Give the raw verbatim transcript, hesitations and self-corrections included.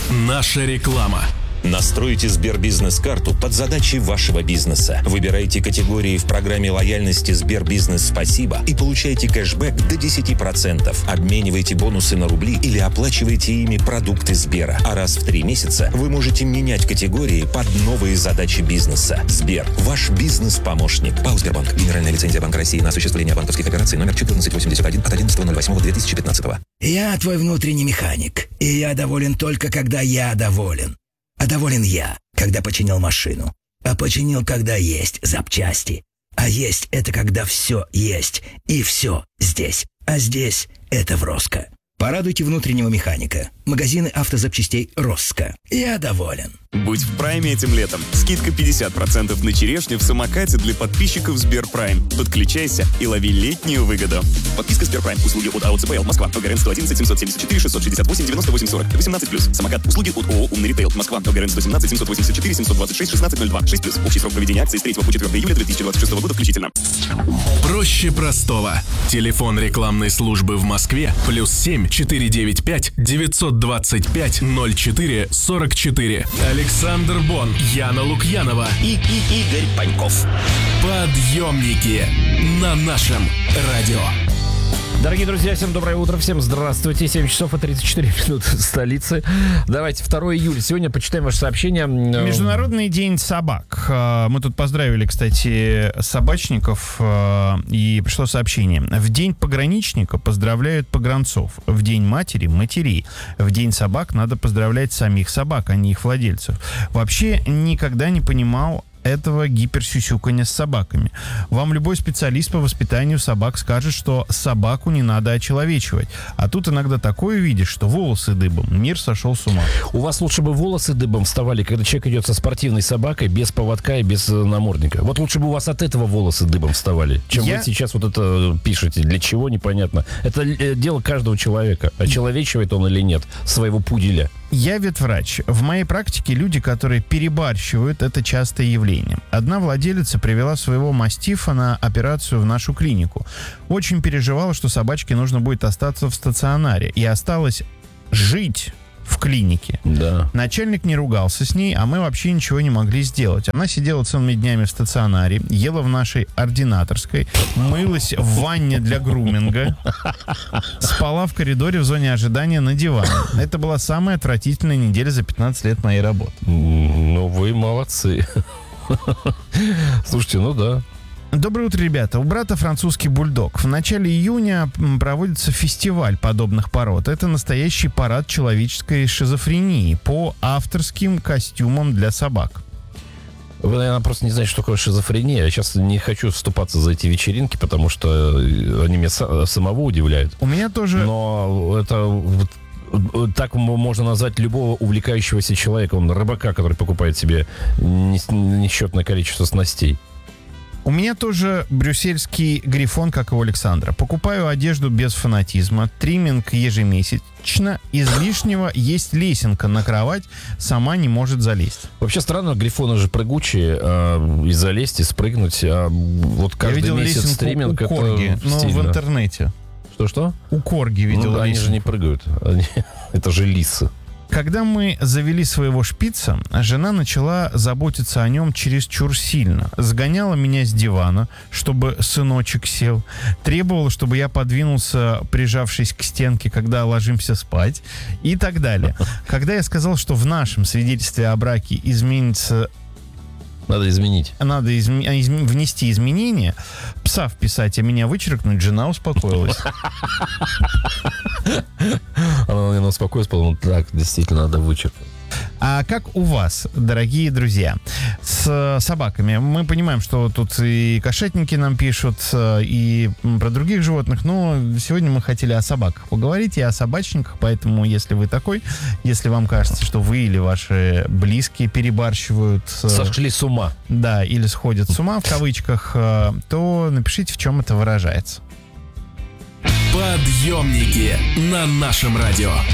Наша реклама. Настройте Сбербизнес-карту под задачи вашего бизнеса. Выбирайте категории в программе лояльности Сбербизнес Спасибо и получайте кэшбэк до десять процентов. Обменивайте бонусы на рубли или оплачивайте ими продукты Сбера. А раз в три месяца вы можете менять категории под новые задачи бизнеса. Сбер – ваш бизнес-помощник. ПАО «Сбербанк». Генеральная лицензия Банка России на осуществление банковских операций номер четырнадцать восемьдесят один от одиннадцатого ноль восьмого две тысячи пятнадцатого. Я твой внутренний механик, и я доволен только, когда я доволен. А доволен я, когда починил машину. А починил, когда есть запчасти. А есть — это когда все есть. И все здесь. А здесь — это в Роско. Порадуйте внутреннего механика. Магазины автозапчастей Роско. Я доволен. Будь в прайме этим летом. Скидка пятьдесят процентов на черешню в самокате для подписчиков Сберпрайм. Подключайся и лови летнюю выгоду. Подписка Сберпрайм. Услуги от АО ЦПЛ. Москва. ОГРН сто одиннадцать семьсот семьдесят четыре шестьсот шестьдесят восемь девяносто восемь сорок. восемнадцать плюс. Самокат. Услуги от ООО «Умный ритейл». Москва. ОГРН сто семнадцать семьсот восемьдесят четыре семьсот двадцать шесть шестнадцать ноль два. шесть плюс. Общий срок проведения акции с третьего по четвёртое июля две тысячи двадцать шестого года включительно. Проще простого. Телефон рекламной службы в Москве плюс семь четыре девять пять девятьсот двадцать пять ноль четыре сорок четыре. Александр Бон, Яна Лукьянова И, и Игорь Паньков. Подъемники на нашем радио. Дорогие друзья, всем доброе утро, всем здравствуйте. семь часов и тридцать четыре минуты в столице. Давайте, второго июля. Сегодня почитаем ваше сообщение. Международный день собак. Мы тут поздравили, кстати, собачников, и пришло сообщение. В день пограничника поздравляют погранцов. В день матери — матерей. В день собак надо поздравлять самих собак, а не их владельцев. Вообще никогда не понимал этого гиперсюсюканья с собаками. Вам любой специалист по воспитанию собак скажет, что собаку не надо очеловечивать. А тут иногда такое видишь, что волосы дыбом. Мир сошел с ума. У вас лучше бы волосы дыбом вставали, когда человек идет со спортивной собакой, без поводка и без намордника. Вот лучше бы у вас от этого волосы дыбом вставали, чем Я... вы сейчас вот это пишете. Для чего, непонятно. Это дело каждого человека. Очеловечивает он или нет своего пуделя. Я ветврач. В моей практике люди, которые перебарщивают, это частое явление. Одна владелица привела своего мастифа на операцию в нашу клинику. Очень переживала, что собачке нужно будет остаться в стационаре. И осталось жить в клинике. Да. Начальник не ругался с ней, а мы вообще ничего не могли сделать. Она сидела целыми днями в стационаре, ела в нашей ординаторской, мылась в ванне для груминга, спала в коридоре в зоне ожидания на диване. Это была самая отвратительная неделя за пятнадцать лет моей работы. Ну, вы молодцы. Слушайте, ну да. Доброе утро, ребята. У брата французский бульдог. В начале июня проводится фестиваль подобных пород. Это настоящий парад человеческой шизофрении по авторским костюмам для собак. Вы, наверное, просто не знаете, что такое шизофрения. Я сейчас не хочу вступаться за эти вечеринки, потому что они меня самого удивляют. У меня тоже... Но это... Так можно назвать любого увлекающегося человека. Он рыбака, который покупает себе несчетное количество снастей. У меня тоже брюссельский грифон, как и у Александра. Покупаю одежду без фанатизма, тримминг ежемесячно, излишнего есть лесенка на кровать, сама не может залезть. Вообще странно, грифоны же прыгучие, а, и залезть, и спрыгнуть. А вот каждый Я видел месяц стриминг, у Корги, но в интернете. Что-что? У Корги видел. Ну, они же не прыгают, они, это же лисы. Когда мы завели своего шпица, жена начала заботиться о нем чересчур сильно. Сгоняла меня с дивана, чтобы сыночек сел. Требовала, чтобы я подвинулся, прижавшись к стенке, когда ложимся спать. И так далее. Когда я сказал, что в нашем свидетельстве о браке изменится... Надо изменить. Надо изм... изм... внести изменения, пса вписать, а меня вычеркнуть, жена успокоилась. Она, наверное, успокоилась, потому что так, действительно, надо вычеркнуть. А как у вас, дорогие друзья, с собаками? Мы понимаем, что тут и кошатники нам пишут, и про других животных, но сегодня мы хотели о собаках поговорить и о собачниках, поэтому если вы такой, если вам кажется, что вы или ваши близкие перебарщивают... Сошли с ума. Да, или сходят с ума, в кавычках, то напишите, в чем это выражается. Подъемники на нашем радио.